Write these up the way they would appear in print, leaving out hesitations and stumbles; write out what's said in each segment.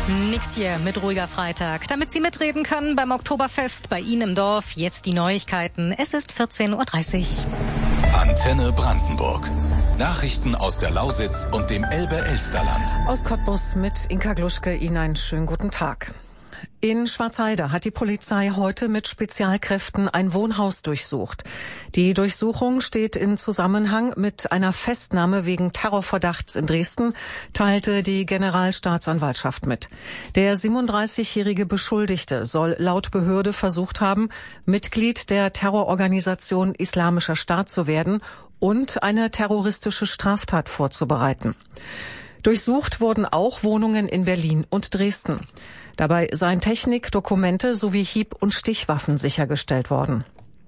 Nix hier mit ruhiger Freitag. Damit Sie mitreden können beim Oktoberfest bei Ihnen im Dorf, jetzt die Neuigkeiten. Es ist 14.30 Uhr. Antenne Brandenburg. Nachrichten aus der Lausitz und dem Elbe-Elsterland. Aus Cottbus mit Inka Gluschke Ihnen einen schönen guten Tag. In Schwarzheide hat die Polizei heute mit Spezialkräften ein Wohnhaus durchsucht. Die Durchsuchung steht in Zusammenhang mit einer Festnahme wegen Terrorverdachts in Dresden, teilte die Generalstaatsanwaltschaft mit. Der 37-jährige Beschuldigte soll laut Behörde versucht haben, Mitglied der Terrororganisation Islamischer Staat zu werden und eine terroristische Straftat vorzubereiten. Durchsucht wurden auch Wohnungen in Berlin und Dresden. Dabei seien Technik, Dokumente sowie Hieb- und Stichwaffen sichergestellt worden.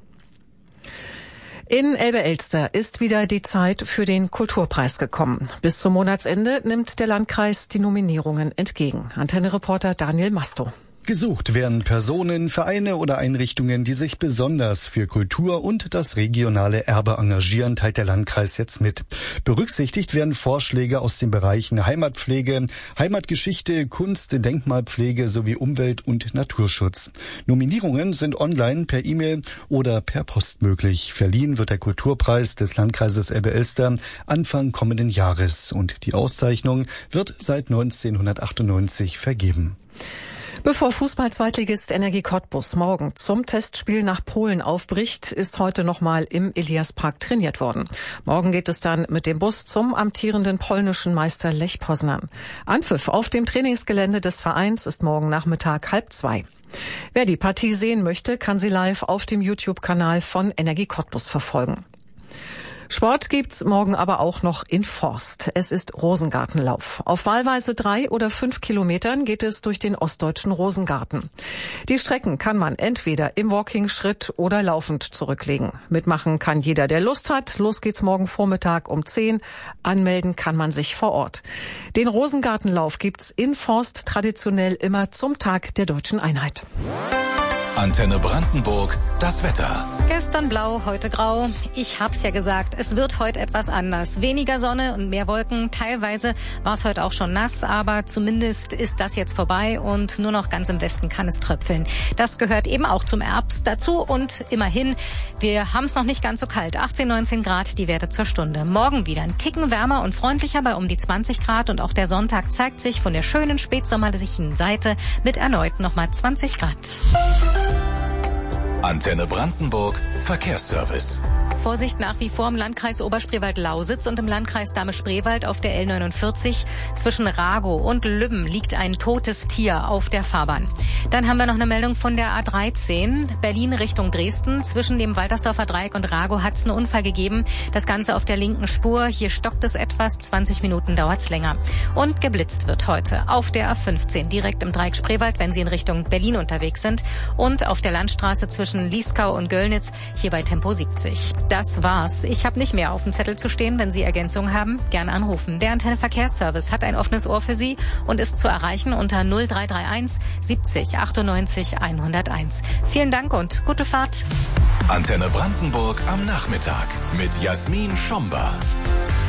In Elbe-Elster ist wieder die Zeit für den Kulturpreis gekommen. Bis zum Monatsende nimmt der Landkreis die Nominierungen entgegen. Antenne-Reporter Daniel Masto. Gesucht werden Personen, Vereine oder Einrichtungen, die sich besonders für Kultur und das regionale Erbe engagieren, teilt der Landkreis jetzt mit. Berücksichtigt werden Vorschläge aus den Bereichen Heimatpflege, Heimatgeschichte, Kunst, Denkmalpflege sowie Umwelt- und Naturschutz. Nominierungen sind online, per E-Mail oder per Post möglich. Verliehen wird der Kulturpreis des Landkreises Elbe-Elster Anfang kommenden Jahres und die Auszeichnung wird seit 1998 vergeben. Bevor Fußball-Zweitligist Energie Cottbus morgen zum Testspiel nach Polen aufbricht, ist heute nochmal im Eliaspark trainiert worden. Morgen geht es dann mit dem Bus zum amtierenden polnischen Meister Lech Poznań. Anpfiff auf dem Trainingsgelände des Vereins ist morgen Nachmittag 1:30. Wer die Partie sehen möchte, kann sie live auf dem YouTube-Kanal von Energie Cottbus verfolgen. Sport gibt's morgen aber auch noch in Forst. Es ist Rosengartenlauf. Auf wahlweise 3 oder 5 Kilometern geht es durch den ostdeutschen Rosengarten. Die Strecken kann man entweder im Walking-Schritt oder laufend zurücklegen. Mitmachen kann jeder, der Lust hat. Los geht's morgen Vormittag um 10. Anmelden kann man sich vor Ort. Den Rosengartenlauf gibt's in Forst traditionell immer zum Tag der Deutschen Einheit. Antenne Brandenburg, das Wetter. Gestern blau, heute grau. Ich hab's ja gesagt, es wird heute etwas anders. Weniger Sonne und mehr Wolken. Teilweise war es heute auch schon nass, aber zumindest ist das jetzt vorbei und nur noch ganz im Westen kann es tröpfeln. Das gehört eben auch zum Herbst dazu und immerhin, wir haben es noch nicht ganz so kalt. 18, 19 Grad die Werte zur Stunde. Morgen wieder ein Ticken wärmer und freundlicher bei um die 20 Grad und auch der Sonntag zeigt sich von der schönen spätsommerlichen Seite mit erneut nochmal 20 Grad. Antenne Brandenburg, Verkehrsservice. Vorsicht nach wie vor im Landkreis Oberspreewald-Lausitz und im Landkreis Dahme-Spreewald auf der L49. Zwischen Ragow und Lübben liegt ein totes Tier auf der Fahrbahn. Dann haben wir noch eine Meldung von der A13, Berlin Richtung Dresden. Zwischen dem Waltersdorfer Dreieck und Ragow hat es einen Unfall gegeben. Das Ganze auf der linken Spur. Hier stockt es etwas, 20 Minuten dauert es länger. Und geblitzt wird heute auf der A15, direkt im Dreieck Spreewald, wenn Sie in Richtung Berlin unterwegs sind. Und auf der Landstraße zwischen Lieskau und Göllnitz, hier bei Tempo 70. Das war's. Ich habe nicht mehr auf dem Zettel zu stehen. Wenn Sie Ergänzungen haben, gerne anrufen. Der Antenne Verkehrsservice hat ein offenes Ohr für Sie und ist zu erreichen unter 0331 70 98 101. Vielen Dank und gute Fahrt. Antenne Brandenburg am Nachmittag mit Jasmin Schomber.